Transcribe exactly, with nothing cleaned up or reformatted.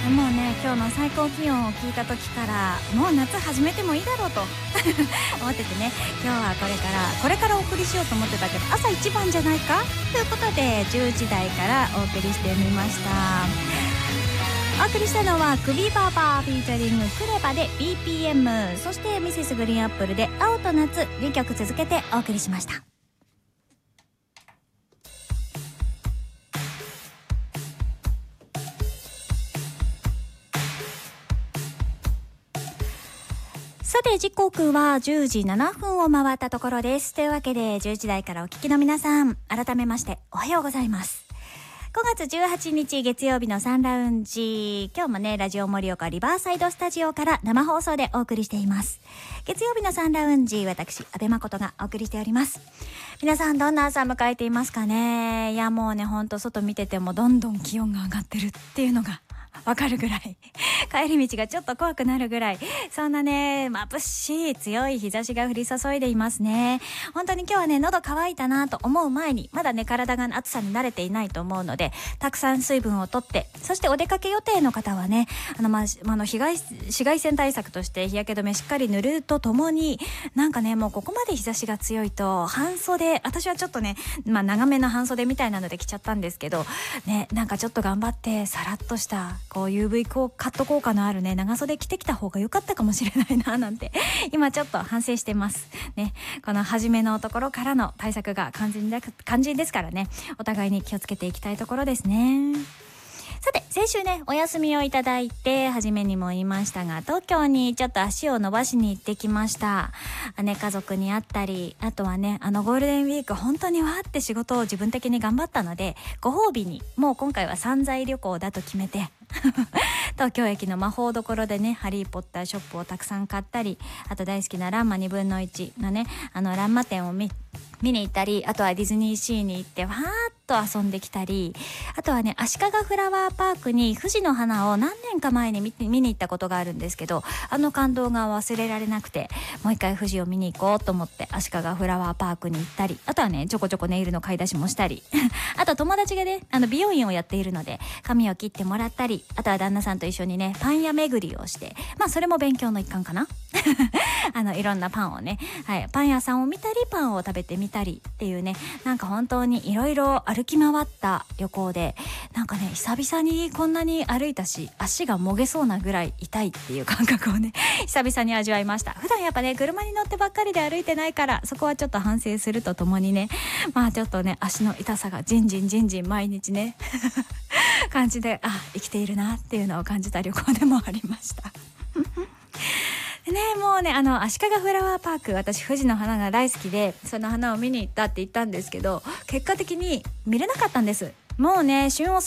もうね今日の最高気温を聞いた時からもう夏始めてもいいだろうと思っててね、今日はこれからこれからお送りしようと思ってたけど朝一番じゃないかということでじゅうじ台からお送りしてみました。お送りしたのはクビババーフィーチャリングクレバで ビーピーエム、 そしてミセスグリーンアップルで青と夏、にきょく続けてお送りしました。さて時刻はじゅうじななふんを回ったところです。というわけでじゅうじ台からお聞きの皆さん、改めましておはようございます。ごがつじゅうはちにち月曜日のサンラウンジ、今日もねラジオ盛岡リバーサイドスタジオから生放送でお送りしています。月曜日のサンラウンジ、私阿部誠がお送りしております。皆さんどんな朝迎えていますかね。いやもうねほんと外見ててもどんどん気温が上がってるっていうのがわかるぐらい帰り道がちょっと怖くなるぐらい、そんなね眩しい強い日差しが降り注いでいますね。本当に今日はね喉乾いたなと思う前に、まだね体が暑さに慣れていないと思うので、たくさん水分をとって、そしてお出かけ予定の方はねあの、まあ、あの紫外紫外線対策として日焼け止めしっかり塗るとともに、なんかねもうここまで日差しが強いと半袖、私はちょっとね、まあ、長めの半袖みたいなので着ちゃったんですけどね、なんかちょっと頑張ってさらっとしたこう ユーブイ カット効果のあるね長袖着てきた方が良かったかもしれないななんて今ちょっと反省してますね。この初めのところからの対策が肝心だ肝心ですからね、お互いに気をつけていきたいところですね。さて先週ねお休みをいただいて、初めにも言いましたが東京にちょっと足を伸ばしに行ってきました。姉家族に会ったり、あとはねあのゴールデンウィーク本当にわーって仕事を自分的に頑張ったので、ご褒美にもう今回は散財旅行だと決めて東京駅の魔法どころでねハリーポッターショップをたくさん買ったり、あと大好きなランマにぶんのいちのねあのランマ店を見見に行ったり、あとはディズニーシーに行ってわーっと遊んできたり、あとはね足利フラワーパークに富士の花を何年か前に 見, 見に行ったことがあるんですけど、あの感動が忘れられなくて、もう一回富士を見に行こうと思って足利フラワーパークに行ったり、あとはねちょこちょこネイルの買い出しもしたりあと友達がねあの美容院をやっているので髪を切ってもらったり、あとは旦那さんと一緒にねパン屋巡りをして、まあそれも勉強の一環かなあのいろんなパンをね、はい、パン屋さんを見たりパンを食べてみたりっていうね、なんか本当にいろいろ歩き回った旅行で、なんかね久々にこんなに歩いたし足がもげそうなぐらい痛いっていう感覚をね久々に味わいました。普段やっぱね車に乗ってばっかりで歩いてないから、そこはちょっと反省するとともにね、まあちょっとね足の痛さがじんじんじんじん毎日ね感じで、あ生きているなっていうのを感じた旅行でもありましたでね、もうねあの足利フラワーパーク、私富士の花が大好きでその花を見に行ったって言ったんですけど、結果的に見れなかったんです。もうね旬を